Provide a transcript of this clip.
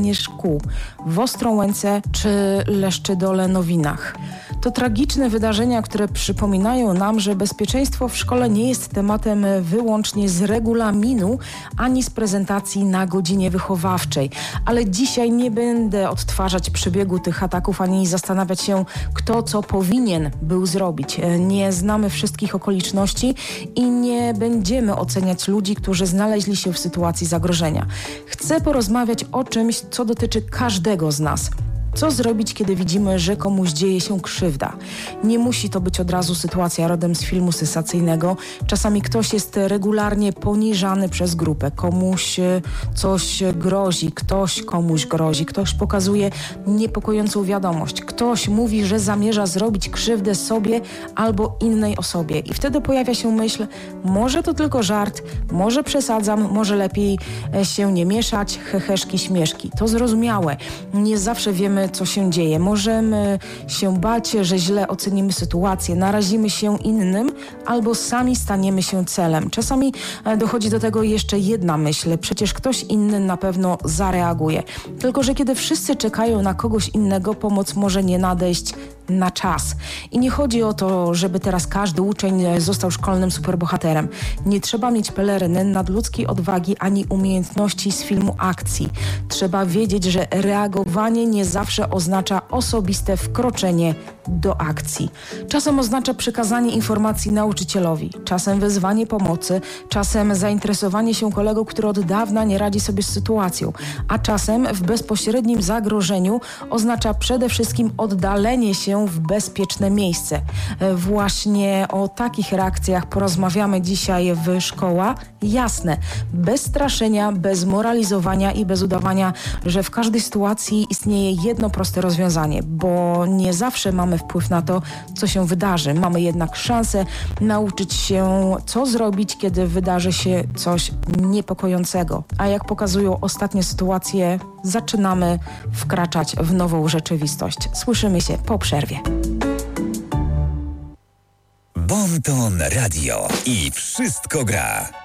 zamykanie szkół w Ostrołęce czy Leszczydole-Nowinach. To tragiczne wydarzenia, które przypominają nam, że bezpieczeństwo w szkole nie jest tematem wyłącznie z regulaminu ani z prezentacji na godzinie wychowawczej. Ale dzisiaj nie będę odtwarzać przebiegu tych ataków ani zastanawiać się, kto co powinien był zrobić. Nie znamy wszystkich okoliczności i nie będziemy oceniać ludzi, którzy znaleźli się w sytuacji zagrożenia. Chcę porozmawiać o czymś, co dotyczy każdego z nas. Co zrobić, kiedy widzimy, że komuś dzieje się krzywda? Nie musi to być od razu sytuacja rodem z filmu sensacyjnego. Czasami ktoś jest regularnie poniżany przez grupę. Komuś coś grozi, ktoś komuś grozi, ktoś pokazuje niepokojącą wiadomość. Ktoś mówi, że zamierza zrobić krzywdę sobie albo innej osobie. I wtedy pojawia się myśl, może to tylko żart, może przesadzam, może lepiej się nie mieszać, heheszki, śmieszki. To zrozumiałe. Nie zawsze wiemy, co się dzieje. Możemy się bać, że źle ocenimy sytuację, narazimy się innym albo sami staniemy się celem. Czasami dochodzi do tego jeszcze jedna myśl. Przecież ktoś inny na pewno zareaguje. Tylko że kiedy wszyscy czekają na kogoś innego, pomoc może nie nadejść na czas. I nie chodzi o to, żeby teraz każdy uczeń został szkolnym superbohaterem. Nie trzeba mieć peleryny, nadludzkiej odwagi ani umiejętności z filmu akcji. Trzeba wiedzieć, że reagowanie nie zawsze oznacza osobiste wkroczenie do akcji. Czasem oznacza przekazanie informacji nauczycielowi, czasem wezwanie pomocy, czasem zainteresowanie się kolegą, który od dawna nie radzi sobie z sytuacją, a czasem w bezpośrednim zagrożeniu oznacza przede wszystkim oddalenie się w bezpieczne miejsce. Właśnie o takich reakcjach porozmawiamy dzisiaj w Szkoła Jasne. Bez straszenia, bez moralizowania i bez udawania, że w każdej sytuacji istnieje jedno proste rozwiązanie, bo nie zawsze mamy wpływ na to, co się wydarzy. Mamy jednak szansę nauczyć się, co zrobić, kiedy wydarzy się coś niepokojącego. A jak pokazują ostatnie sytuacje, zaczynamy wkraczać w nową rzeczywistość. Słyszymy się po przerwie. Bon Ton Radio i wszystko gra.